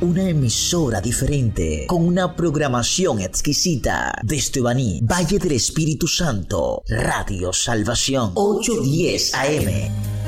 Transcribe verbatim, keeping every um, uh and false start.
una emisora diferente con una programación exquisita. Desde Baní, Valle del Espíritu Santo, Radio Salvación, ocho diez A M.